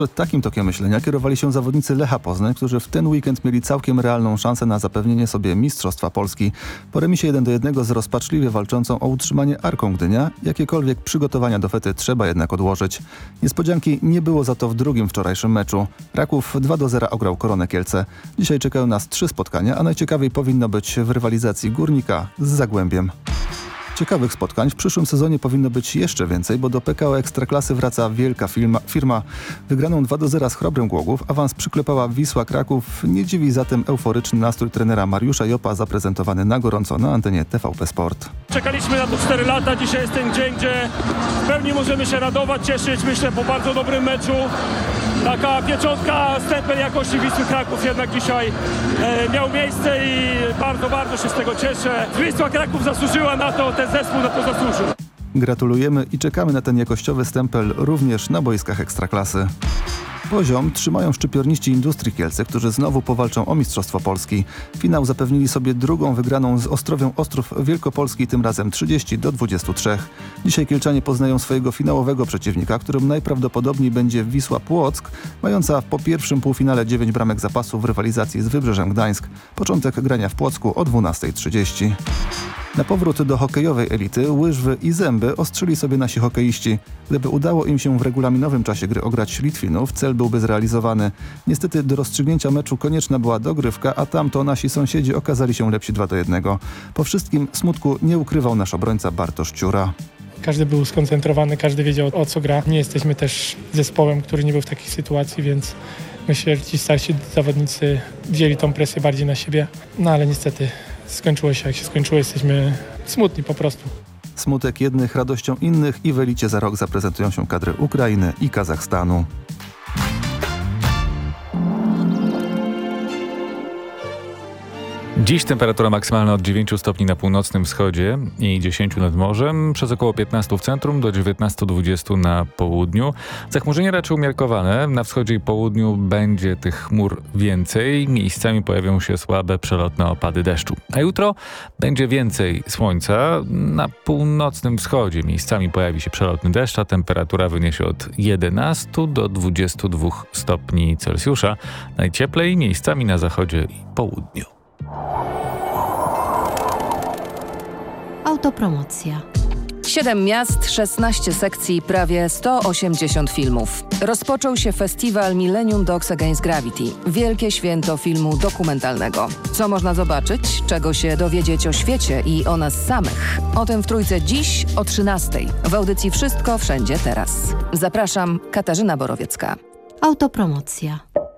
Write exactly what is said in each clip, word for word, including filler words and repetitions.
Takim tokiem myślenia kierowali się zawodnicy Lecha Poznań, którzy w ten weekend mieli całkiem realną szansę na zapewnienie sobie Mistrzostwa Polski. Po remisie jeden do jednego z rozpaczliwie walczącą o utrzymanie Arką Gdynia, jakiekolwiek przygotowania do fety trzeba jednak odłożyć. Niespodzianki nie było za to w drugim wczorajszym meczu. Raków dwa do zera ograł Koronę Kielce. Dzisiaj czekają nas trzy spotkania, a najciekawiej powinno być w rywalizacji Górnika z Zagłębiem. Ciekawych spotkań w przyszłym sezonie powinno być jeszcze więcej, bo do P K O Ekstraklasy wraca wielka firma. firma. Wygraną dwa do zera z Chrobrym Głogów awans przyklepała Wisła Kraków. Nie dziwi zatem euforyczny nastrój trenera Mariusza Jopa zaprezentowany na gorąco na antenie T V P Sport. Czekaliśmy na to cztery lata, dzisiaj jest ten dzień, gdzie w pełni możemy się radować, cieszyć, myślę, po bardzo dobrym meczu. Taka pieczątka, stempel jakości Wisły Kraków jednak dzisiaj e, miał miejsce i bardzo, bardzo się z tego cieszę. Wisła Kraków zasłużyła na to, ten zespół na to zasłużył. Gratulujemy i czekamy na ten jakościowy stempel również na boiskach Ekstraklasy. Poziom trzymają szczypiorniści Industrii Kielce, którzy znowu powalczą o Mistrzostwo Polski. Finał zapewnili sobie drugą wygraną z Ostrowią Ostrów Wielkopolski, tym razem trzydzieści do dwudziestu trzech. Dzisiaj Kielczanie poznają swojego finałowego przeciwnika, którym najprawdopodobniej będzie Wisła Płock, mająca po pierwszym półfinale dziewięć bramek zapasu w rywalizacji z Wybrzeżem Gdańsk. Początek grania w Płocku o dwunasta trzydzieści. Na powrót do hokejowej elity łyżwy i zęby ostrzyli sobie nasi hokeiści. Gdyby udało im się w regulaminowym czasie gry ograć Litwinów, cel byłby zrealizowany. Niestety do rozstrzygnięcia meczu konieczna była dogrywka, a tam to nasi sąsiedzi okazali się lepsi dwa do jednego. Po wszystkim smutku nie ukrywał nasz obrońca Bartosz Ciura. Każdy był skoncentrowany, każdy wiedział, o co gra. Nie jesteśmy też zespołem, który nie był w takiej sytuacji, więc myślę, że ci starsi zawodnicy wzięli tą presję bardziej na siebie. No ale niestety skończyło się jak się skończyło, jesteśmy smutni po prostu. Smutek jednych, radością innych i w elicie za rok zaprezentują się kadry Ukrainy i Kazachstanu. Dziś temperatura maksymalna od dziewięciu stopni na północnym wschodzie i dziesięciu nad morzem, przez około piętnastu w centrum do dziewiętnastu do dwudziestu na południu. Zachmurzenie raczej umiarkowane, na wschodzie i południu będzie tych chmur więcej, miejscami pojawią się słabe przelotne opady deszczu. A jutro będzie więcej słońca, na północnym wschodzie miejscami pojawi się przelotny deszcz, a temperatura wyniesie od jedenastu do dwudziestu dwóch stopni Celsjusza, najcieplej miejscami na zachodzie i południu. Autopromocja. Siedem miast, szesnaście sekcji, prawie sto osiemdziesiąt filmów. Rozpoczął się festiwal Millennium Dogs Against Gravity. Wielkie święto filmu dokumentalnego. Co można zobaczyć? Czego się dowiedzieć o świecie i o nas samych? O tym w Trójce dziś o trzynastej. W audycji Wszystko Wszędzie Teraz. Zapraszam, Katarzyna Borowiecka. Autopromocja.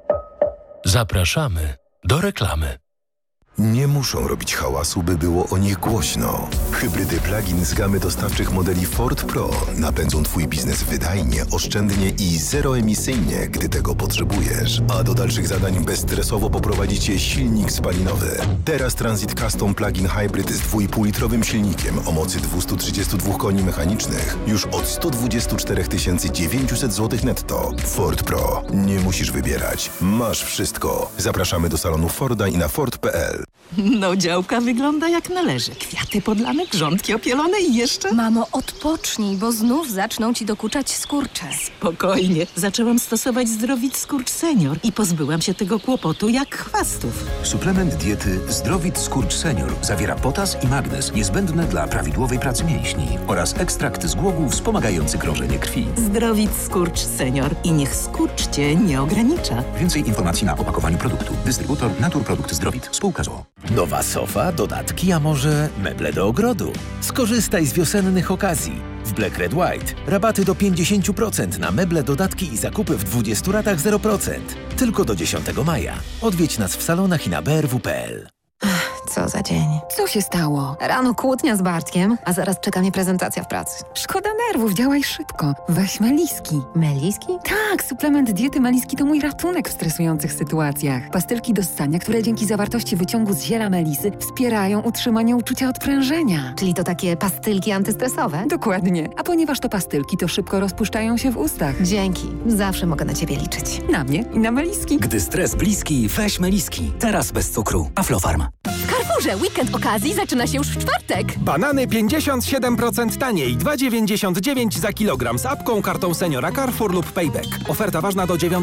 Zapraszamy do reklamy. Nie muszą robić hałasu, by było o nich głośno. Hybrydy plug-in z gamy dostawczych modeli Ford Pro napędzą Twój biznes wydajnie, oszczędnie i zeroemisyjnie, gdy tego potrzebujesz. A do dalszych zadań bezstresowo poprowadzi Cię silnik spalinowy. Teraz Transit Custom Plug-in Hybrid z dwa i pół litrowym silnikiem o mocy dwieście trzydzieści dwa koni mechanicznych już od sto dwadzieścia cztery tysiące dziewięćset złotych netto. Ford Pro. Nie musisz wybierać. Masz wszystko. Zapraszamy do salonu Forda i na Ford kropka p l. No, działka wygląda jak należy. Kwiaty podlane, grządki opielone i jeszcze... Mamo, odpocznij, bo znów zaczną ci dokuczać skurcze. Spokojnie. Zaczęłam stosować Zdrowit Skurcz Senior i pozbyłam się tego kłopotu jak chwastów. Suplement diety Zdrowit Skurcz Senior zawiera potas i magnez niezbędne dla prawidłowej pracy mięśni oraz ekstrakt z głogów wspomagający krążenie krwi. Zdrowit Skurcz Senior i niech skurcz cię nie ogranicza. Więcej informacji na opakowaniu produktu. Dystrybutor Naturprodukt Zdrowit. Spółka z o o. Nowa sofa, dodatki, a może meble do ogrodu? Skorzystaj z wiosennych okazji. W Black Red White rabaty do pięćdziesiąt procent na meble, dodatki i zakupy w dwudziestu ratach zero procent. Tylko do dziesiątego maja. Odwiedź nas w salonach i na b r w kropka p l. Co za dzień. Co się stało? Rano kłótnia z Bartkiem, a zaraz czeka mnie prezentacja w pracy. Szkoda nerwów, działaj szybko. Weź Meliski. Meliski? Tak, suplement diety Meliski to mój ratunek w stresujących sytuacjach. Pastylki do ssania, które dzięki zawartości wyciągu z ziela melisy wspierają utrzymanie uczucia odprężenia. Czyli to takie pastylki antystresowe? Dokładnie. A ponieważ to pastylki, to szybko rozpuszczają się w ustach. Dzięki. Zawsze mogę na ciebie liczyć. Na mnie i na Meliski. Gdy stres bliski, weź Meliski. Teraz bez cukru. Aflofarm. W Carrefourze weekend okazji zaczyna się już w czwartek. Banany pięćdziesiąt siedem procent taniej, dwa dziewięćdziesiąt dziewięć za kilogram z apką, kartą seniora Carrefour lub Payback. Oferta ważna do dziewiątego